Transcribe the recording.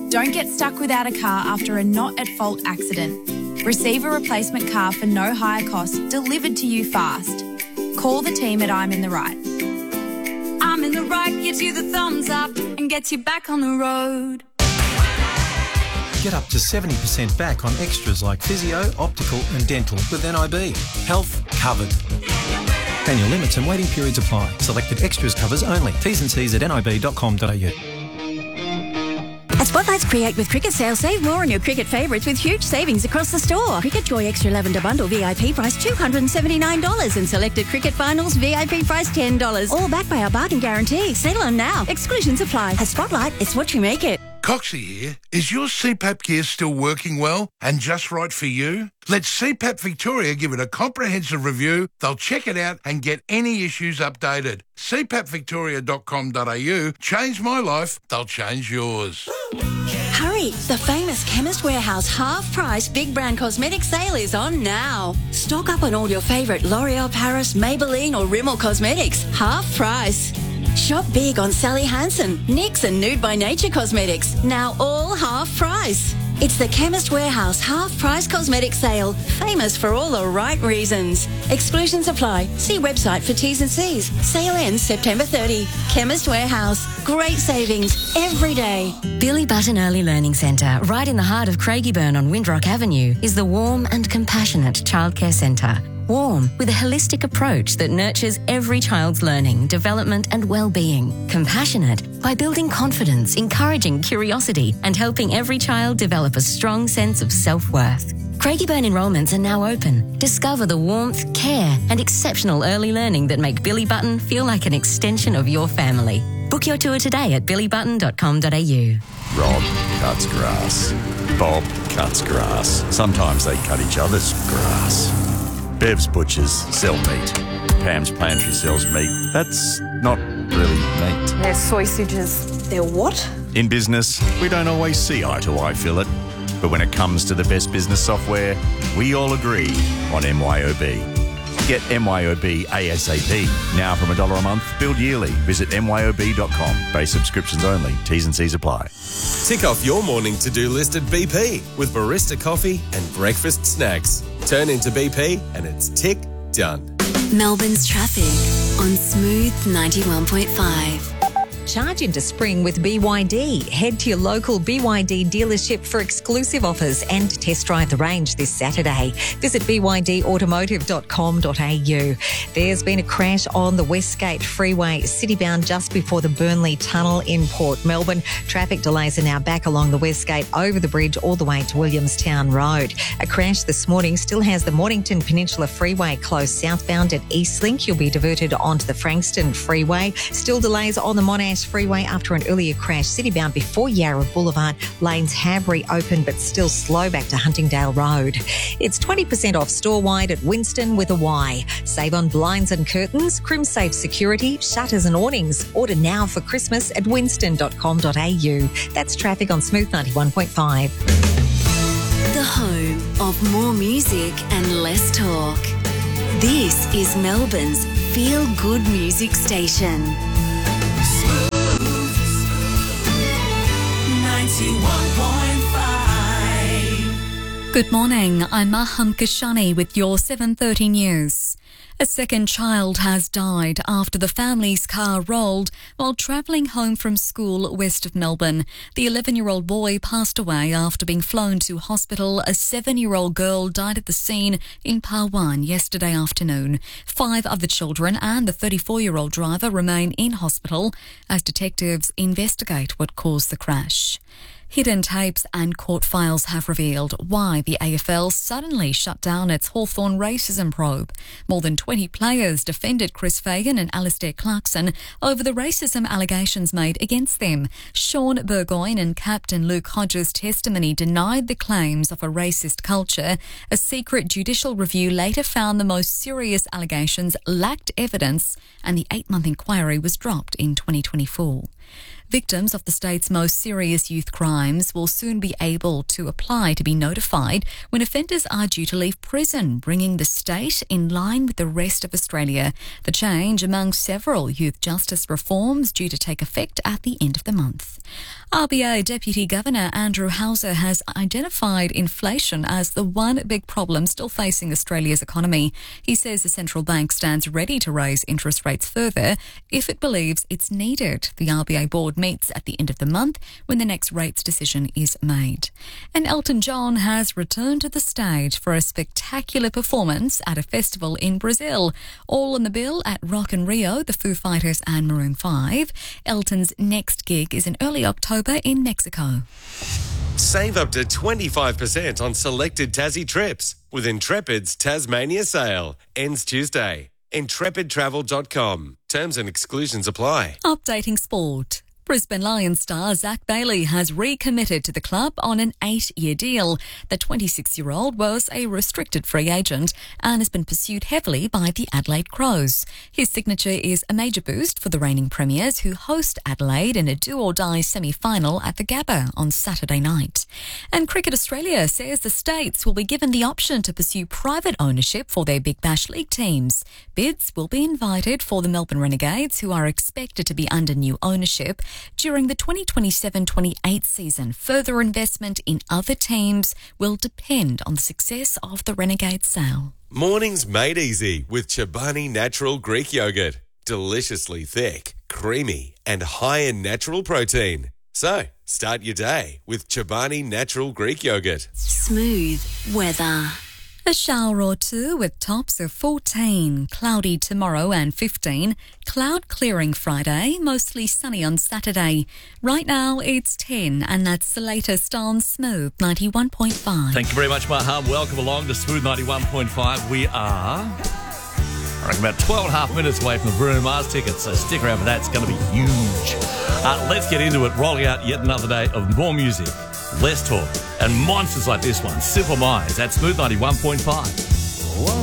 Don't get stuck without a car after a not-at-fault accident. Receive a replacement car for no higher cost delivered to you fast. Call the team at I'm in the Right. I'm in the Right gives you the thumbs up and gets you back on the road. Get up to 70% back on extras like physio, optical and dental with NIB. Health covered. Annual limits and waiting periods apply. Selected extras covers only. T's and C's at nib.com.au. At Spotlight's Create with Cricket sale, save more on your cricket favourites with huge savings across the store. Cricket Joy Extra Lavender Bundle VIP price $279 and selected cricket finals VIP price $10. All backed by our bargain guarantee. Sale on now. Exclusions apply. At Spotlight, it's what you make it. Coxie here. Is your CPAP gear still working well and just right for you? Let CPAP Victoria give it a comprehensive review. They'll check it out and get any issues updated. cpapvictoria.com.au. Change my life, they'll change yours. Hurry! The famous Chemist Warehouse half-price big brand cosmetic sale is on now. Stock up on all your favourite L'Oreal Paris, Maybelline or Rimmel cosmetics. Half price. Shop big on Sally Hansen, NYX and Nude by Nature cosmetics. Now all half price. It's the Chemist Warehouse half-price cosmetic sale. Famous for all the right reasons. Exclusions apply. See website for T's and C's. Sale ends September 30. Chemist Warehouse. Great savings every day. Billy Button Early Learning Centre, right in the heart of Craigieburn on Windrock Avenue, is the warm and compassionate childcare centre. Warm, with a holistic approach that nurtures every child's learning, development and well-being. Compassionate, by building confidence, encouraging curiosity and helping every child develop a strong sense of self-worth. Craigieburn enrolments are now open. Discover the warmth, care and exceptional early learning that make Billy Button feel like an extension of your family. Book your tour today at billybutton.com.au. Rob cuts grass. Bob cuts grass. Sometimes they cut each other's grass. Bev's Butchers sell meat. Pam's Pantry sells meat. That's not really meat. They're sausages. They're what? In business, we don't always see eye to eye, Philip. But when it comes to the best business software, we all agree on MYOB. Get MYOB ASAP. Now from $1 a month, billed yearly. Visit myob.com. Base subscriptions only. T's and C's apply. Tick off your morning to-do list at BP with barista coffee and breakfast snacks. Turn into BP and it's tick done. Melbourne's traffic on Smooth 91.5. Charge into spring with BYD. Head to your local BYD dealership for exclusive offers and test drive the range this Saturday. Visit bydautomotive.com.au. There's been a crash on the Westgate Freeway, citybound just before the Burnley Tunnel in Port Melbourne. Traffic delays are now back along the Westgate over the bridge all the way to Williamstown Road. A crash this morning still has the Mornington Peninsula Freeway closed southbound at Eastlink. You'll be diverted onto the Frankston Freeway. Still delays on the Monash Freeway after an earlier crash citybound before Yarra Boulevard. Lanes have reopened but still slow back to Huntingdale Road. It's 20% off store-wide at Winston with a Y. Save on blinds and curtains, CrimSafe security, shutters and awnings. Order now for Christmas at winston.com.au. That's traffic on Smooth 91.5. The home of more music and less talk. This is Melbourne's feel-good music station. 91.5. Good morning, I'm Maham Kashani with your 7:30 news. A second child has died after the family's car rolled while travelling home from school west of Melbourne. The 11-year-old boy passed away after being flown to hospital. A 7-year-old girl died at the scene in Parwan yesterday afternoon. 5 of the children and the 34-year-old driver remain in hospital as detectives investigate what caused the crash. Hidden tapes and court files have revealed why the AFL suddenly shut down its Hawthorn racism probe. More than 20 players defended Chris Fagan and Alistair Clarkson over the racism allegations made against them. Sean Burgoyne and Captain Luke Hodges' testimony denied the claims of a racist culture. A secret judicial review later found the most serious allegations lacked evidence and the 8-month inquiry was dropped in 2024. Victims of the state's most serious youth crimes will soon be able to apply to be notified when offenders are due to leave prison, bringing the state in line with the rest of Australia. The change among several youth justice reforms due to take effect at the end of the month. RBA Deputy Governor Andrew Hauser has identified inflation as the one big problem still facing Australia's economy. He says the central bank stands ready to raise interest rates further if it believes it's needed. The RBA board meets at the end of the month when the next rates decision is made. And Elton John has returned to the stage for a spectacular performance at a festival in Brazil. All on the bill at Rock in Rio, the Foo Fighters and Maroon 5. Elton's next gig is in early October in Mexico. Save up to 25% on selected Tassie trips with Intrepid's Tasmania sale. Ends Tuesday. IntrepidTravel.com. Terms and exclusions apply. Updating sport. Brisbane Lions star Zach Bailey has recommitted to the club on an 8-year deal. The 26-year-old was a restricted free agent and has been pursued heavily by the Adelaide Crows. His signature is a major boost for the reigning premiers who host Adelaide in a do-or-die semi-final at the Gabba on Saturday night. And Cricket Australia says the states will be given the option to pursue private ownership for their Big Bash League teams. Bids will be invited for the Melbourne Renegades, who are expected to be under new ownership during the 2027-28 season. Further investment in other teams will depend on the success of the Renegade sale. Mornings made easy with Chobani Natural Greek Yogurt. Deliciously thick, creamy and high in natural protein. So, start your day with Chobani Natural Greek Yogurt. Smooth weather. A shower or two with tops of 14, cloudy tomorrow and 15, cloud clearing Friday, mostly sunny on Saturday. Right now it's 10 and that's the latest on Smooth 91.5. Thank you very much, Maham. Welcome along to Smooth 91.5. We are, I reckon, about 12 and a half minutes away from the Bruno Mars tickets, so stick around for that. It's going to be huge. Let's get into it, rolling out yet another day of more music, less talk, and monsters like this one, Simple Minds at Smooth 91.5.